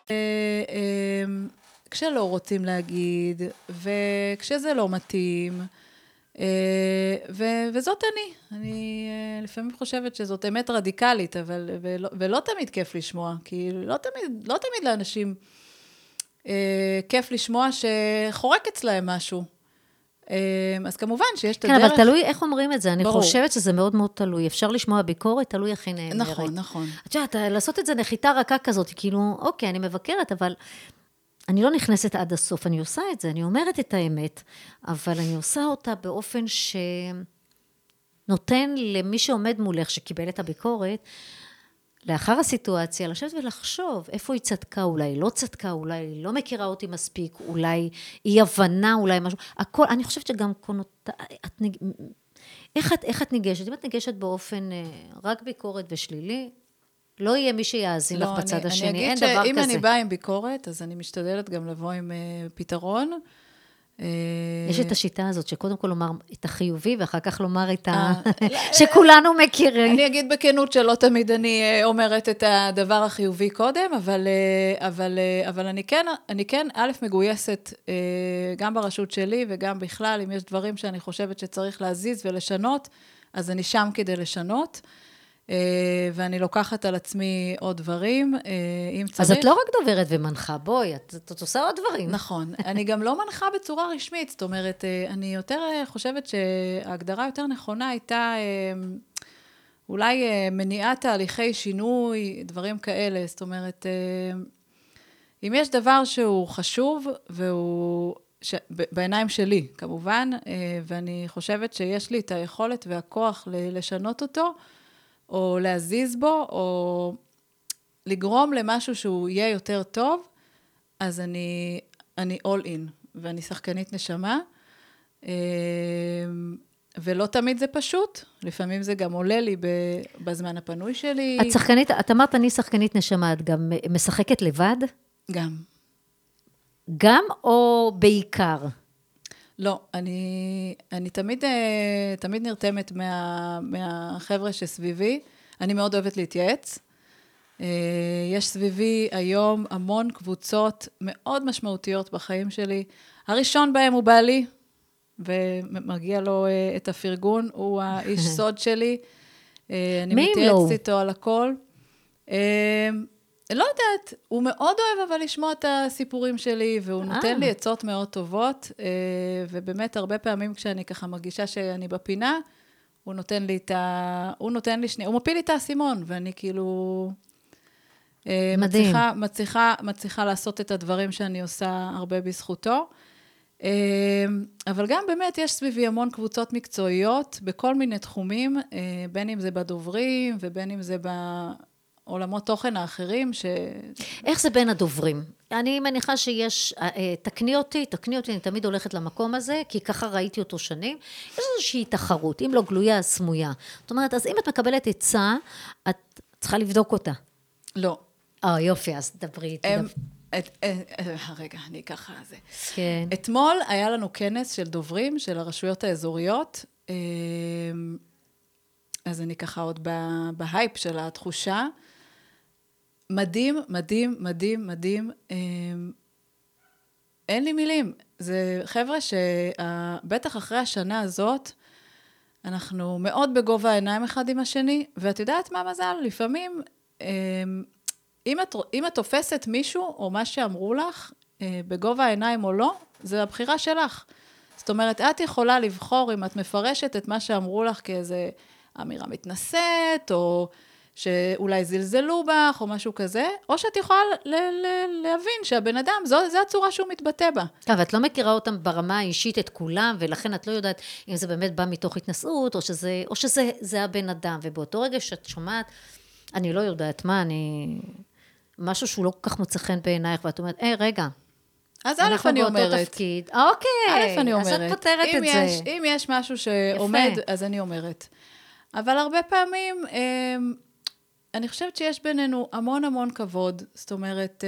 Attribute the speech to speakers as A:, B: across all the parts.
A: כשלא רוצים להגיד, וכשזה לא מתאים, וזאת אני לפעמים חושבת שזאת אמת רדיקלית, ולא תמיד כיף לשמוע, כי לא תמיד לאנשים כיף לשמוע שחורק אצלהם משהו. אז כמובן שיש את הדרך.
B: כן, אבל תלוי איך אומרים את זה. אני חושבת שזה מאוד מאוד תלוי. אפשר לשמוע ביקורת, תלוי איך היא נאמרת.
A: נכון, נכון.
B: את יודעת, לעשות את זה נחיתה רכה כזאת, כאילו, אוקיי, אני מבקרת, אבל אני לא נכנסת עד הסוף, אני עושה את זה, אני אומרת את האמת, אבל אני עושה אותה באופן שנותן למי שעומד מולך, שקיבל את הביקורת, לאחר הסיטואציה, לשבת ולחשוב, איפה היא צדקה, אולי לא צדקה, אולי היא לא מכירה אותי מספיק, אולי היא הבנה, אולי משהו, הכל, אני חושבת שגם איך את ניגשת? אם את ניגשת באופן רק ביקורת ושלילי, לא יהיה מי שיאזין לך בצד השני, אין דבר כזה.
A: אני אגיד שאם אני באה עם ביקורת, אז אני משתדלת גם לבוא עם פתרון.
B: יש את השיטה הזאת, שקודם כל לומר את החיובי, ואחר כך לומר את שכולנו מכירים.
A: אני אגיד בכנות שלא תמיד אני אומרת את הדבר החיובי קודם, אבל אני כן א' מגויסת גם ברשות שלי, וגם בכלל, אם יש דברים שאני חושבת שצריך להזיז ולשנות, אז אני שם כדי לשנות. ואני לוקחת על עצמי עוד דברים, אם צריך.
B: אז את לא רק דוברת ומנחה, בואי, את עושה עוד דברים.
A: נכון, אני גם לא מנחה בצורה רשמית, זאת אומרת, אני יותר חושבת שההגדרה יותר נכונה הייתה אולי מניעת תהליכי שינוי, דברים כאלה, זאת אומרת, אם יש דבר שהוא חשוב, והוא בעיניים שלי, כמובן, ואני חושבת שיש לי את היכולת והכוח לשנות אותו, או להזיז בו, או לגרום למשהו שהוא יהיה יותר טוב, אז אני all in, ואני שחקנית נשמה, ולא תמיד זה פשוט, לפעמים זה גם עולה לי בזמן הפנוי שלי.
B: את שחקנית, את אמרת, אני שחקנית נשמה, את גם משחקת לבד?
A: גם.
B: גם או בעיקר?
A: לא, אני תמיד נרתמת מהחבר'ה שסביבי, אני מאוד אוהבת להתייעץ, יש סביבי היום המון קבוצות מאוד משמעותיות בחיים שלי, הראשון בהם הוא בעלי, ומגיע לו את הפרגון, הוא האיש סוד שלי, אני מתייעצת איתו על הכל, לא יודעת, הוא מאוד אוהב אבל לשמוע את הסיפורים שלי, והוא נותן לי עצות מאוד טובות, ובאמת הרבה פעמים כשאני ככה מרגישה שאני בפינה, הוא נותן לי שנייה, הוא מפיל לי את האסימון, ואני כאילו מצליחה לעשות את הדברים שאני עושה הרבה בזכותו, אבל גם באמת יש סביבי המון קבוצות מקצועיות, בכל מיני תחומים, בין אם זה בדוברים, ובין אם זה עולמות תוכן האחרים
B: איך זה בין הדוברים? אני מניחה שיש, תקני אותי, אני תמיד הולכת למקום הזה, כי ככה ראיתי אותו שנים. יש איזושהי תחרות, אם לא גלויה, סמויה. זאת אומרת, אז אם את מקבלת עצה, את צריכה לבדוק אותה.
A: לא.
B: יופי, אז דברי איתי.
A: רגע, אני ככה זה.
B: כן.
A: אתמול היה לנו כנס של דוברים, של הרשויות האזוריות, אז אני ככה עוד בהייפ של התחושה, מדהים, מדהים, מדהים, מדהים. אין לי מילים. זה חבר'ה שבטח אחרי השנה הזאת, אנחנו מאוד בגובה העיניים אחד עם השני, ואת יודעת מה מזל? לפעמים, אם את תופסת מישהו או מה שאמרו לך, בגובה העיניים או לא, זה הבחירה שלך. זאת אומרת, את יכולה לבחור אם את מפרשת את מה שאמרו לך כאיזה אמירה מתנשאת, או שאולי זלזלו בך, או משהו כזה, או שאת יכולה להבין שהבן אדם, זו הצורה שהוא מתבטא בה.
B: אבל את לא מכירה אותם ברמה האישית את כולם, ולכן את לא יודעת אם זה באמת בא מתוך התנסות, או שזה הבן אדם, ובאותו רגע שאת שומעת, אני לא יודעת מה, משהו שהוא לא כל כך מוצא חן בעינייך, ואת אומרת, רגע,
A: אז א' אני אומרת.
B: אוקיי, אז את פותרת את זה.
A: אם יש משהו שעומד, אז אני אומרת. אבל הרבה פעמים, אני חושבת שיש בינינו המון המון כבוד, זאת אומרת,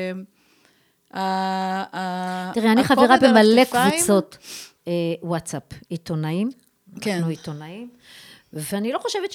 B: תראי, אני חברה במלא קבוצות וואטסאפ, עיתונאים, אנחנו עיתונאים, ואני לא חושבת